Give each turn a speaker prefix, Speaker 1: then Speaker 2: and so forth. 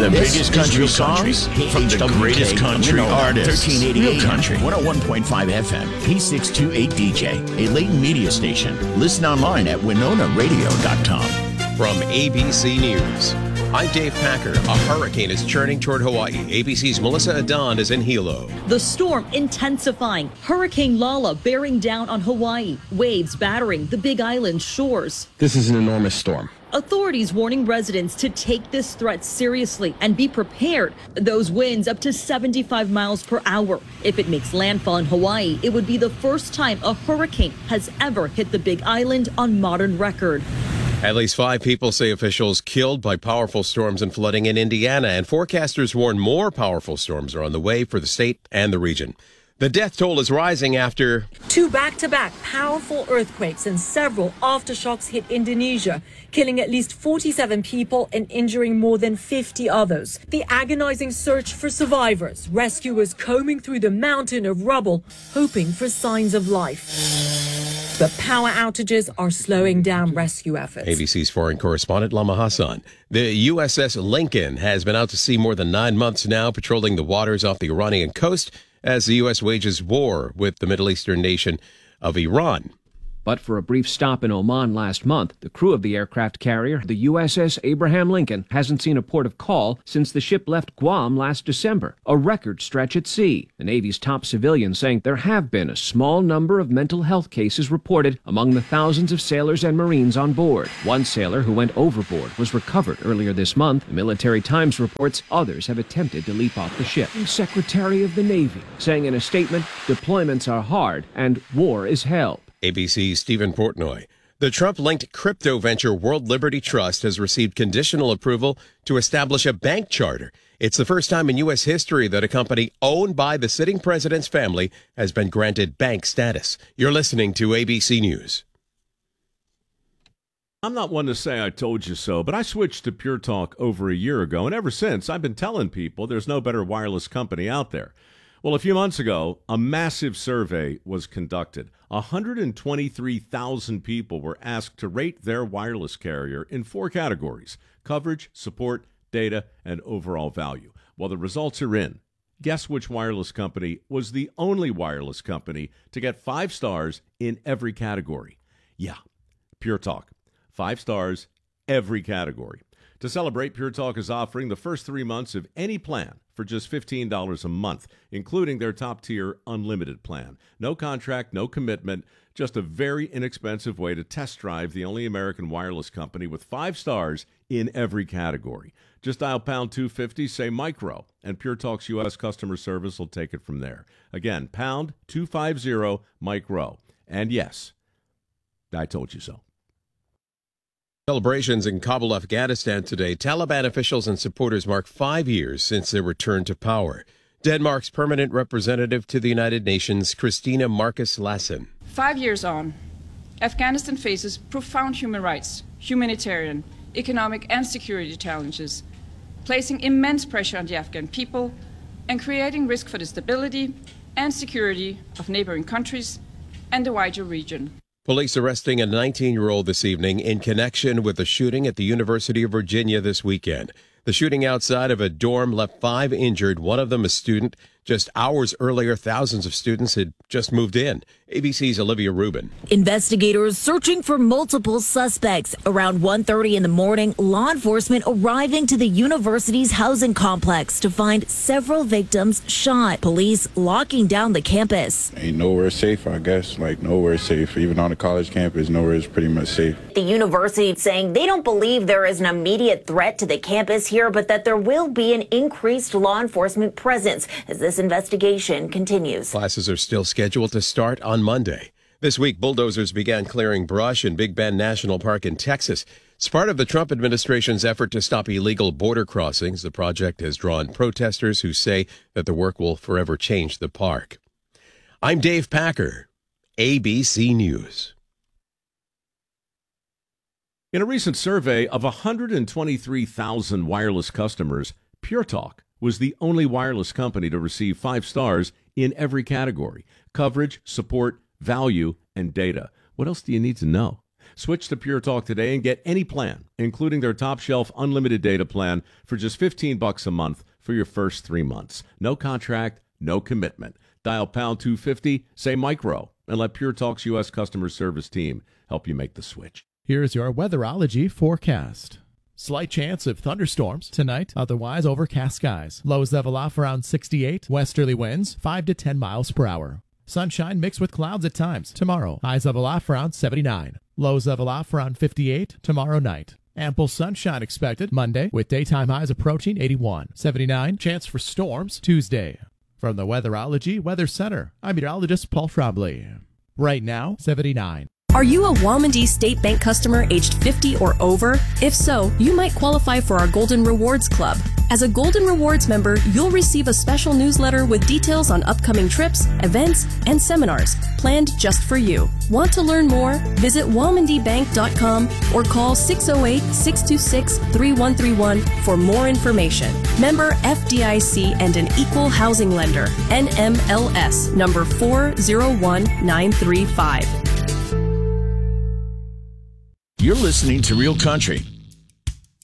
Speaker 1: The biggest country songs from the greatest country artists. 1388 Real Country, 101.5 FM, P628DJ, a Leighton media station. Listen online at WinonaRadio.com.
Speaker 2: From ABC News, I'm Dave Packer. A hurricane is churning toward Hawaii. ABC's Melissa Adon is in Hilo.
Speaker 3: The storm intensifying. Hurricane Lala bearing down on Hawaii. Waves battering the Big Island shores.
Speaker 4: This is an enormous storm.
Speaker 3: Authorities warning residents to take this threat seriously and be prepared. Those winds up to 75 miles per hour. If it makes landfall in Hawaii, it would be the first time a hurricane has ever hit the Big Island on modern record.
Speaker 2: At least 5 people, say officials, killed by powerful storms and flooding in Indiana, and forecasters warn more powerful storms are on the way for the state and the region. The death toll is rising after
Speaker 3: 2 back-to-back powerful earthquakes and several aftershocks hit Indonesia, killing at least 47 people and injuring more than 50 others. The agonizing search for survivors, rescuers combing through the mountain of rubble, hoping for signs of life. But power outages are slowing down rescue efforts.
Speaker 2: ABC's foreign correspondent Lama Hassan. The USS Lincoln has been out to sea more than 9 months now, patrolling the waters off the Iranian coast as the U.S. wages war with the Middle Eastern nation of Iran.
Speaker 5: But for a brief stop in Oman last month, the crew of the aircraft carrier, the USS Abraham Lincoln, hasn't seen a port of call since the ship left Guam last December, a record stretch at sea. The Navy's top civilian saying there have been a small number of mental health cases reported among the thousands of sailors and Marines on board. One sailor who went overboard was recovered earlier this month. The Military Times reports others have attempted to leap off the ship. The Secretary of the Navy saying in a statement, deployments are hard and war is hell.
Speaker 2: ABC's Stephen Portnoy. The Trump-linked crypto venture World Liberty Trust has received conditional approval to establish a bank charter. It's the first time in U.S. history that a company owned by the sitting president's family has been granted bank status. You're listening to ABC News.
Speaker 6: I'm not one to say I told you so, but I switched to Pure Talk over a year ago, and ever since I've been telling people there's no better wireless company out there. Well, a few months ago, a massive survey was conducted. 123,000 people were asked to rate their wireless carrier in 4 categories: coverage, support, data, and overall value. Well, the results are in. Guess which wireless company was the only wireless company to get 5 stars in every category? Yeah, Pure Talk. 5 stars, every category. To celebrate, Pure Talk is offering the first 3 months of any plan for just $15 a month, including their top-tier unlimited plan. No contract, no commitment, just a very inexpensive way to test drive the only American wireless company with 5 stars in every category. Just dial pound 250, say micro, and Pure Talk's U.S. customer service will take it from there. Again, pound 250, micro. And yes, I told you so.
Speaker 2: Celebrations in Kabul, Afghanistan today. Taliban officials and supporters mark 5 years since their return to power. Denmark's permanent representative to the United Nations, Christina Marcus Lassen.
Speaker 7: 5 years on, Afghanistan faces profound human rights, humanitarian, economic and security challenges, placing immense pressure on the Afghan people and creating risk for the stability and security of neighboring countries and the wider region.
Speaker 2: Police arresting a 19-year-old this evening in connection with a shooting at the University of Virginia this weekend. The shooting outside of a dorm left 5 injured, one of them a student. Just hours earlier, thousands of students had just moved in. ABC's Olivia Rubin.
Speaker 8: Investigators searching for multiple suspects. Around 1:30 in the morning, law enforcement arriving to the university's housing complex to find several victims shot. Police locking down the campus.
Speaker 9: Ain't nowhere safe, I guess. Like, nowhere safe. Even on the college campus, nowhere is pretty much safe.
Speaker 8: The university saying they don't believe there is an immediate threat to the campus here, but that there will be an increased law enforcement presence as this investigation continues.
Speaker 2: Classes are still scheduled to start on Monday. This week, bulldozers began clearing brush in Big Bend National Park in Texas. It's part of the Trump administration's effort to stop illegal border crossings. The project has drawn protesters who say that the work will forever change the park. I'm Dave Packer, ABC News.
Speaker 6: In a recent survey of 123,000 wireless customers, Pure Talk was the only wireless company to receive 5 stars in every category: coverage, support, value, and data. What else do you need to know? Switch to Pure Talk today and get any plan, including their top shelf unlimited data plan for just $15 a month for your first 3 months. No contract, no commitment. Dial pound 250, say micro, and let Pure Talk's U.S. customer service team help you make the switch.
Speaker 4: Here's your weatherology forecast. Slight chance of thunderstorms tonight, otherwise overcast skies. Lows level off around 68, westerly winds 5 to 10 miles per hour. Sunshine mixed with clouds at times. Tomorrow, highs level off around 79. Lows level off around 58 tomorrow night. Ample sunshine expected Monday with daytime highs approaching 81. 79, chance for storms Tuesday. From the Weatherology Weather Center, I'm meteorologist Paul Frombley. Right now, 79.
Speaker 10: Are you a Walmondee State Bank customer aged 50 or over? If so, you might qualify for our Golden Rewards Club. As a Golden Rewards member, you'll receive a special newsletter with details on upcoming trips, events, and seminars planned just for you. Want to learn more? Visit WalmondeeBank.com or call 608-626-3131 for more information. Member FDIC and an equal housing lender. NMLS number 401935.
Speaker 1: You're listening to Real Country